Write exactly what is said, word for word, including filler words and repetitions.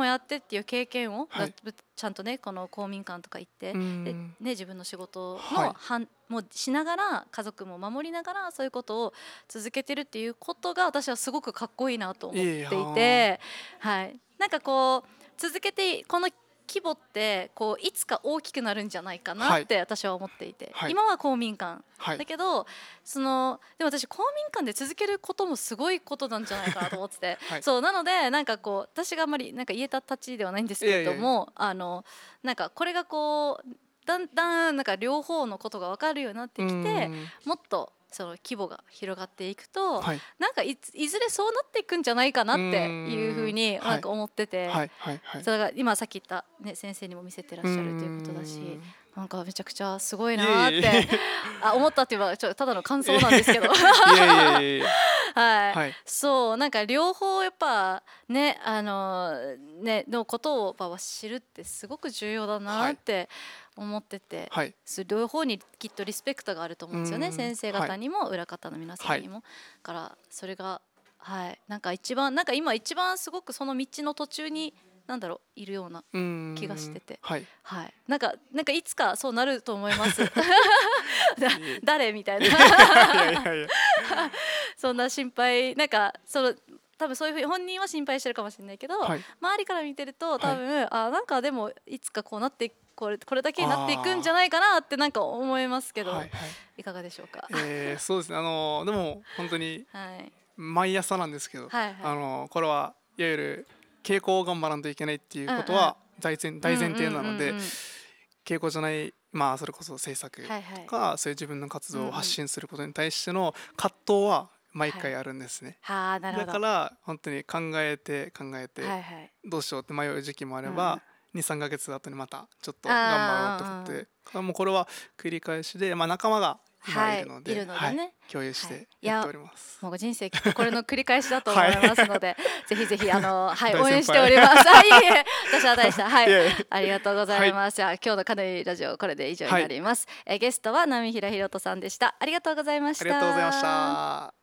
もやってっていう経験を、 はい、 ちゃんとねこの公民館とか行って、でね、 自分の仕事はいのはんもしながら家族も守りながらそういうことを続けてるっていうことが私はすごくかっこいいなと思っていて、はい、なんかこう続けてこの規模ってこういつか大きくなるんじゃないかなって私は思っていて、はい、今は公民館、はい、だけどそのでも私公民館で続けることもすごいことなんじゃないかなと思ってて、はい、そうなのでなんかこう私があんまりなんか言えたたちではないんですけれども、いやいやいや、あのなんかこれがこうだんだんなんか両方のことが分かるようになってきて、もっとその規模が広がっていくと、はい、なんか い, いずれそうなっていくんじゃないかなっていうふうになんか思ってて、それが今さっき言った、ね、先生にも見せてらっしゃるということだし、なんかめちゃくちゃすごいなってあ思ったっていうのはちょっとただの感想なんですけどはい、そうなんか両方やっぱねあのねのことをやっぱ知るってすごく重要だなって思ってて、はい、両方にきっとリスペクトがあると思うんですよね、先生方にも裏方の皆さんにも、はい、からそれがはいなんか一番なんか今一番すごくその道の途中になんだろういるような気がしてて、はい、はい、なんかなんかいつかそうなると思います誰みたいなそんな心配なんかその多分そういうふうに本人は心配してるかもしれないけど、はい、周りから見てると多分、はい、あなんかでもいつかこうなってこれこれだけになっていくんじゃないかなってなんか思いますけど、はいはい、いかがでしょうか。 えー、そうですねあのでも本当に毎朝なんですけど、はいはい、あのこれはいわゆる稽古を頑張らんといけないっていうことは大前、大前提なので、稽古じゃないまあそれこそ制作とか、はいはい、そういう自分の活動を発信することに対しての葛藤は毎回あるんですね、はい、だから本当に考えて考えてどうしようって迷う時期もあれば、にさんかげつ後にまたちょっと頑張ろうと思ってもうこれは繰り返しで、まあ、仲間が今いるので、はい、いるのでね、はい、共有してやっております、 はい、もう人生きっとこれの繰り返しだと思いますので、はい、ぜひぜひあの、はい、応援しております。あいえいえ私は大した、はい、ありがとうございます。はい、じゃあ今日のカネリラジオこれで以上になります、はい、えゲストは波平ひろとさんでした。ありがとうございました。 ありがとうございました。